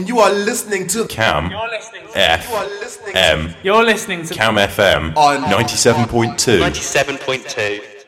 You are listening to Cam You're listening to FM You're listening to Cam FM on 97.2. 97.2.